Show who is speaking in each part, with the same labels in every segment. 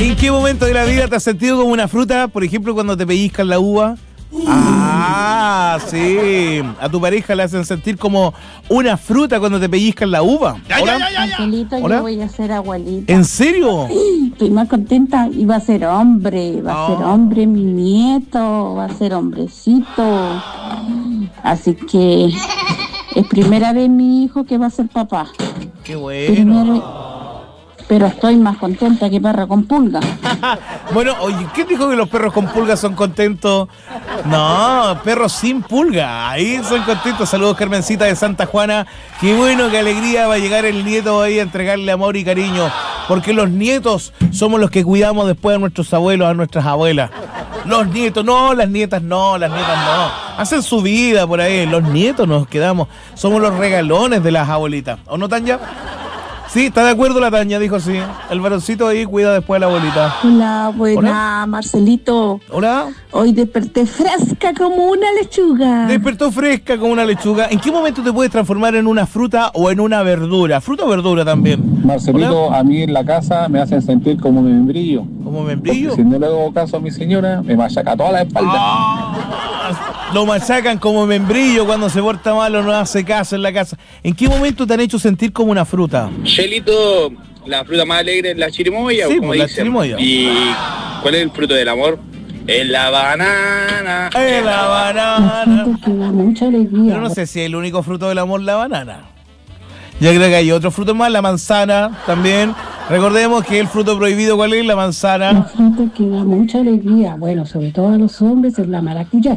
Speaker 1: ¿En qué momento de la vida te has sentido como una fruta? Por ejemplo, cuando te pellizcan la uva. Ah, sí. A tu pareja le hacen sentir como una fruta cuando te pellizcan la uva.
Speaker 2: Angelito,
Speaker 1: ¿Hola?
Speaker 2: yo voy a ser abuelita.
Speaker 1: ¿En serio?
Speaker 2: Estoy más contenta. Y va a ser hombre, va a ser hombre mi nieto, va a ser hombrecito. Así que es primera vez mi hijo que va a ser papá.
Speaker 1: Qué bueno.
Speaker 2: Pero estoy más contenta que perra con pulga.
Speaker 1: Bueno, oye, ¿quién dijo que los perros con pulga son contentos? No, perros sin pulga, ahí son contentos. Saludos, Carmencita de Santa Juana. Qué bueno, qué alegría va a llegar el nieto ahí a entregarle amor y cariño. Porque los nietos somos los que cuidamos después a nuestros abuelos, a nuestras abuelas. Los nietos, no, las nietas no. Hacen su vida por ahí. Los nietos nos quedamos. Somos los regalones de las abuelitas. ¿O no, Tanya? Sí, está de acuerdo la Tanya, dijo sí. El varoncito ahí cuida después a la abuelita.
Speaker 2: Hola, buena,
Speaker 1: ¿Hola?
Speaker 2: Marcelito.
Speaker 1: Hola.
Speaker 2: Hoy desperté fresca como una lechuga.
Speaker 1: Despertó fresca como una lechuga. ¿En qué momento te puedes transformar en una fruta o en una verdura? ¿Fruta o verdura también?
Speaker 3: Marcelito,
Speaker 1: ¿Hola?
Speaker 3: a mí en la casa me hacen sentir como membrillo.
Speaker 1: ¿Como membrillo?
Speaker 3: Porque si no le hago caso a mi señora, me machaca toda la espalda.
Speaker 1: Lo machacan como membrillo cuando se porta mal o no hace caso en la casa. ¿En qué momento te han hecho sentir como una fruta?
Speaker 4: Chelito, la fruta más alegre es la chirimoya.
Speaker 1: Sí,
Speaker 4: como
Speaker 1: pues la
Speaker 4: dicen.
Speaker 1: chirimoya.
Speaker 4: ¿Y cuál es el fruto del amor? Es la banana.
Speaker 1: ¡Es la banana!
Speaker 2: Siento que da mucha alegría.
Speaker 1: Pero no sé si es el único fruto del amor la banana. Yo creo que hay otro fruto más, la manzana también. Recordemos que el fruto prohibido, ¿cuál es? La
Speaker 2: La
Speaker 1: manzana.
Speaker 2: fruta que da mucha alegría, bueno, sobre todo a los hombres, es la maracuyá.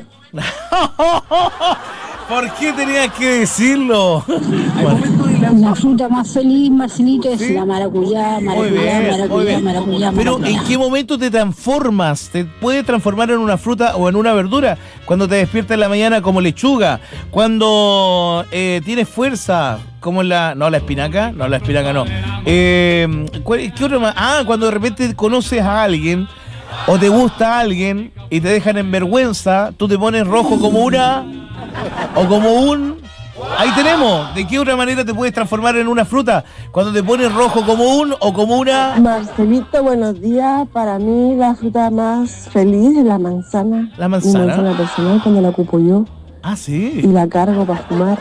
Speaker 1: ¿Por qué tenías que decirlo?
Speaker 2: La fruta más feliz, Marcelito, es
Speaker 1: ¿Sí?
Speaker 2: la maracuyá,
Speaker 1: Muy bien. Pero ¿en qué momento te transformas? ¿Te puedes transformar en una fruta o en una verdura? Cuando te despiertas en la mañana como lechuga. Cuando tienes fuerza, como en la... No, la espinaca. No, la espinaca no. ¿Qué otro más? Ah, cuando de repente conoces a alguien o te gusta a alguien y te dejan en vergüenza, tú te pones rojo como una... o como un... Ahí tenemos. ¿De qué otra manera te puedes transformar en una fruta? Cuando te pones rojo como un o como una...
Speaker 2: Marcelito, buenos días. Para mí la fruta más feliz es la manzana.
Speaker 1: ¿La manzana?
Speaker 2: Mi manzana personal cuando la ocupo yo
Speaker 1: Ah,
Speaker 2: y
Speaker 1: sí.
Speaker 2: la cargo para fumar.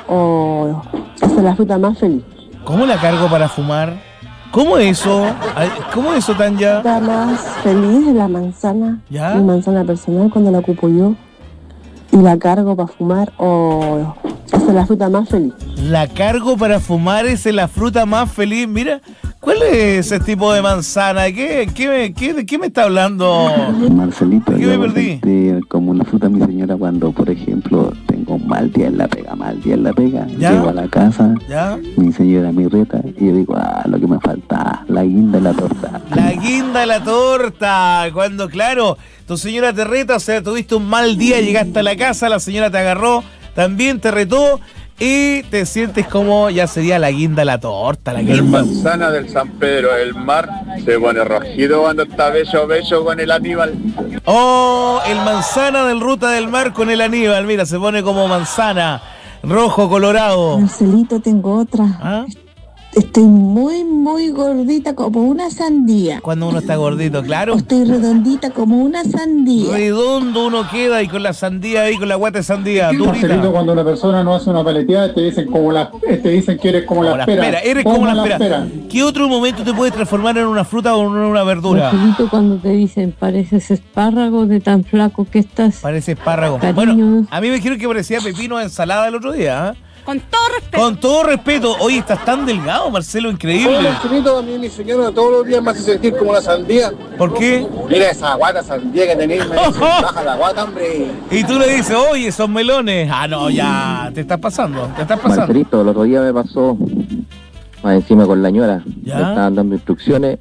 Speaker 2: Esa es la fruta más feliz.
Speaker 1: ¿Cómo la cargo para fumar? ¿Cómo eso? Ay, ¿cómo eso, Tanya?
Speaker 2: La fruta más feliz es la manzana.
Speaker 1: ¿Ya?
Speaker 2: Mi manzana personal cuando la ocupo yo y la cargo para fumar. Esa es la fruta más feliz.
Speaker 1: La cargo para fumar, esa es la fruta más feliz. Mira, ¿cuál es ese tipo de manzana? ¿De qué me está hablando?
Speaker 5: Marcelito,
Speaker 1: ¿De qué me perdí?
Speaker 5: sentir como una fruta mi señora cuando, por ejemplo, tengo un mal día en la pega,
Speaker 1: ¿Ya?
Speaker 5: llego a la casa,
Speaker 1: ¿Ya?
Speaker 5: mi señora me reta y yo digo, lo que me falta, la guinda y la torta.
Speaker 1: La guinda de la torta. Cuando, claro, tu señora te reta, o sea, tuviste un mal día, llegaste a la casa, la señora te agarró, también te retó y te sientes como ya sería la guinda de la torta. La
Speaker 3: El
Speaker 1: guinda.
Speaker 3: manzana del San Pedro del Mar se pone rojito cuando está bello con el Aníbal.
Speaker 1: Oh, el manzana del Ruta del Mar con el Aníbal. Mira, se pone como manzana, rojo, colorado.
Speaker 2: Marcelito, tengo otra.
Speaker 1: ¿Ah?
Speaker 2: Estoy muy gordita como una sandía.
Speaker 1: Cuando uno está gordito, claro.
Speaker 2: Estoy redondita como una sandía.
Speaker 1: Redondo uno queda y con la sandía ahí, con la guata de sandía,
Speaker 3: Marcelito,
Speaker 1: durita.
Speaker 3: cuando una persona no hace una paleteada, te dicen que eres como
Speaker 1: Como
Speaker 3: la espera.
Speaker 1: eres como la espera. ¿Qué otro momento te puedes transformar en una fruta o en una verdura?
Speaker 6: Marcelito, cuando te dicen pareces espárrago de tan flaco que estás.
Speaker 1: Parece espárrago.
Speaker 6: Cariño.
Speaker 1: Bueno, a mí me dijeron que parecía pepino de ensalada el otro día, ¿eh?
Speaker 7: Con todo respeto.
Speaker 1: Con todo respeto. Oye, estás tan delgado, Marcelo, increíble.
Speaker 3: Marcelito, a mí mi señora todos los días me hace sentir como la sandía.
Speaker 1: ¿Por qué?
Speaker 3: Mira esa guata sandía que tenéis, me dice, baja la guata, hombre.
Speaker 1: Y tú le dices, oye, son melones. Ah, no, ya, te estás pasando.
Speaker 5: Marcelito, el otro día me pasó más encima con la ñora,
Speaker 1: ¿Ya?
Speaker 5: me estaban dando instrucciones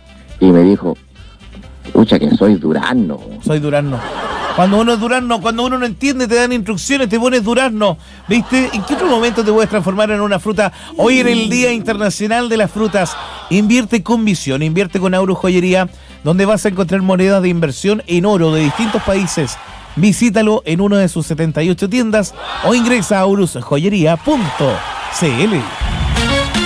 Speaker 5: y me dijo, pucha que soy durazno.
Speaker 1: Soy durazno. Cuando uno es durazno, cuando uno no entiende, te dan instrucciones, te pones durazno. ¿Viste? ¿En qué otro momento te puedes transformar en una fruta? Hoy en el Día Internacional de las Frutas, invierte con visión, invierte con Auro Joyería, donde vas a encontrar monedas de inversión en oro de distintos países. Visítalo en una de sus 78 tiendas o ingresa a aurosjoyería.cl.